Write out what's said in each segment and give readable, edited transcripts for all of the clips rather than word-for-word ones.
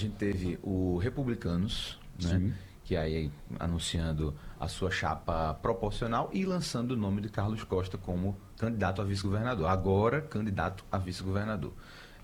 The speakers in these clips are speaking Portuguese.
gente teve o Republicanos, né? Que aí anunciando a sua chapa proporcional e lançando o nome de Carlos Costa como candidato a vice-governador. Agora, candidato a vice-governador.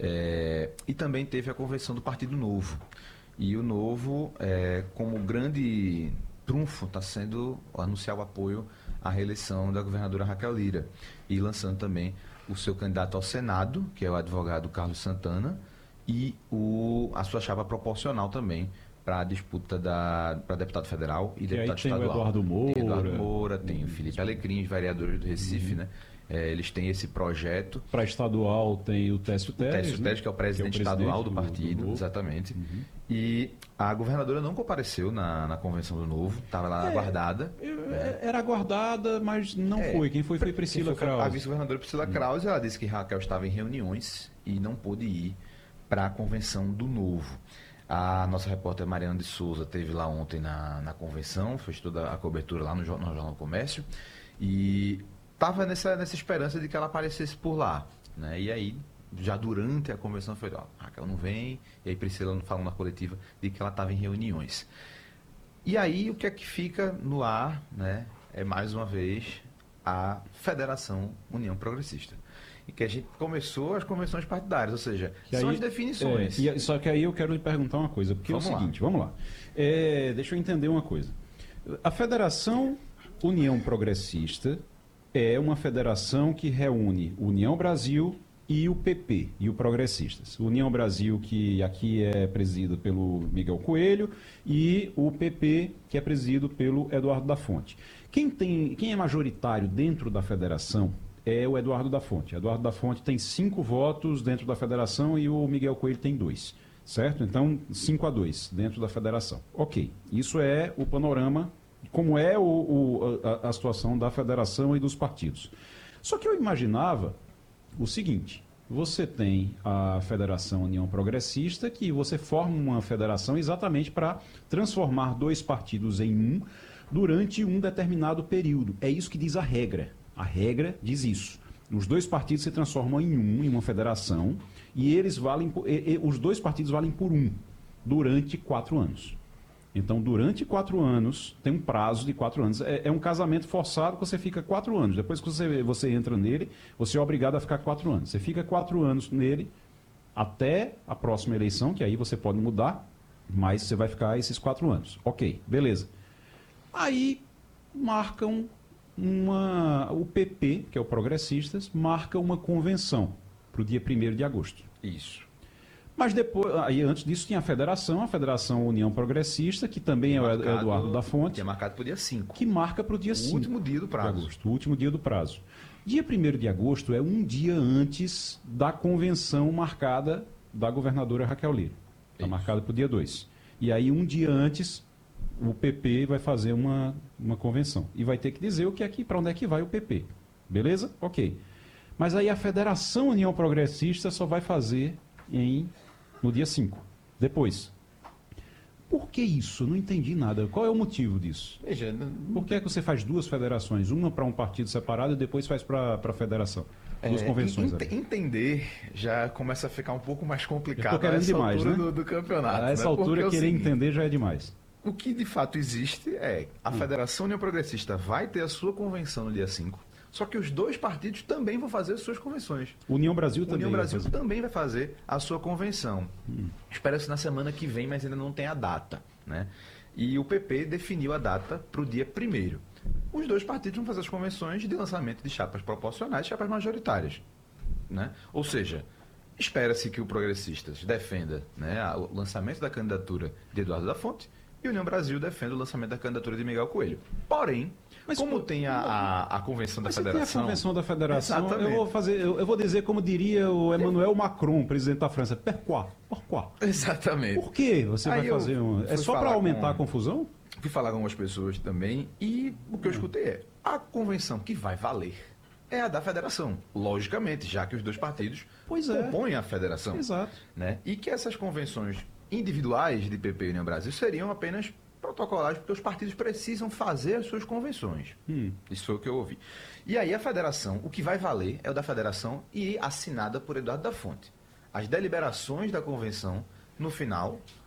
E também teve a convenção do Partido Novo. E o Novo, como grande trunfo, está sendo anunciar o apoio à reeleição da governadora Raquel Lira. E lançando também o seu candidato ao Senado, que é o advogado Carlos Santana, e a sua chapa proporcional também para a disputa para deputado federal e deputado estadual. Tem o Eduardo Moura. Tem o Eduardo Moura, tem o Felipe Alecrim, os vereadores do Recife, né? Eles têm esse projeto. Para estadual tem o Técio Teres, né? Que é o presidente estadual do partido, exatamente. E a governadora não compareceu na convenção do Novo, estava lá aguardada. Era aguardada, mas não foi. Quem foi Priscila Krause. A vice-governadora Priscila Krause, ela disse que Raquel estava em reuniões e não pôde ir para a convenção do Novo. A nossa repórter Mariana de Souza esteve lá ontem na convenção, fez toda a cobertura lá no Jornal do Comércio e estava nessa esperança de que ela aparecesse por lá, né? E aí, já durante a convenção, foi, Raquel não vem, e aí Priscila falou na coletiva de que ela estava em reuniões. E aí, o que é que fica no ar, né? É mais uma vez a Federação União Progressista. E que a gente começou as convenções partidárias, ou seja, são as definições. Só que aí eu quero lhe perguntar uma coisa, porque é o seguinte, vamos lá. Deixa eu entender uma coisa. A Federação União Progressista é uma federação que reúne União Brasil e o PP, e o Progressistas. União Brasil, que aqui é presidido pelo Miguel Coelho, e o PP, que é presidido pelo Eduardo da Fonte. Quem é majoritário dentro da federação é o Eduardo da Fonte. Eduardo da Fonte tem 5 votos dentro da federação e o Miguel Coelho tem 2, certo? Então, 5-2 dentro da federação. Ok, isso é o panorama, como é a situação da federação e dos partidos. Só que eu imaginava o seguinte: você tem a Federação União Progressista, que você forma uma federação exatamente para transformar 2 partidos em um durante um determinado período. É isso que diz a regra. A regra diz isso. Os 2 partidos se transformam em uma federação, e os 2 partidos valem por um durante 4 anos. Então, durante 4 anos, tem um prazo de 4 anos. É um casamento forçado que você fica 4 anos. Depois que você entra nele, você é obrigado a ficar 4 anos. Você fica 4 anos nele até a próxima eleição, que aí você pode mudar, mas você vai ficar esses 4 anos. Ok, beleza. Aí marcam o PP, que é o Progressistas, marca uma convenção para o dia 1º de agosto. Isso. Mas depois, aí antes disso tinha a Federação União Progressista, que também é o Eduardo da Fonte. Que é marcado para o dia 5. Que marca para o dia 5. O último dia do prazo. De agosto, o último dia do prazo. Dia 1º de agosto é um dia antes da convenção marcada da governadora Raquel Lira. Está marcada para o dia 2. E aí, um dia antes, o PP vai fazer uma convenção. E vai ter que dizer para onde é que vai o PP. Beleza? Ok. Mas aí a Federação União Progressista só vai fazer no dia 5. Depois. Por que isso? Não entendi nada. Qual é o motivo disso? Veja, por que é que você faz 2 federações? Uma para um partido separado e depois faz para a federação? 2 convenções. Entender já começa a ficar um pouco mais complicado. Estou querendo demais, altura, né? do campeonato. A essa altura, querer entender já é demais. O que de fato existe é a Federação União Progressista vai ter a sua convenção no dia 5, só que os 2 partidos também vão fazer as suas convenções. União Brasil também vai fazer a sua convenção. Espera-se na semana que vem, mas ainda não tem a data, né? E o PP definiu a data para o dia 1º. Os 2 partidos vão fazer as convenções de lançamento de chapas proporcionais e chapas majoritárias, né? Ou seja, espera-se que o Progressistas defenda, né, o lançamento da candidatura de Eduardo da Fonte e a União Brasil defenda o lançamento da candidatura de Miguel Coelho. Porém, tem a convenção da federação... Tem a convenção da federação, eu vou dizer como diria o Emmanuel Macron, presidente da França, pourquoi? Exatamente. Por que você vai fazer É só para aumentar a confusão? Fui falar com algumas pessoas também e o que eu escutei é: a convenção que vai valer é a da federação, logicamente, já que os 2 partidos compõem a federação. Exato. Né? E que essas convenções individuais de PP e União Brasil seriam apenas protocolares, porque os partidos precisam fazer as suas convenções. Isso foi o que eu ouvi. E aí a federação, o que vai valer é o da federação e assinada por Eduardo da Fonte. As deliberações da convenção, no final,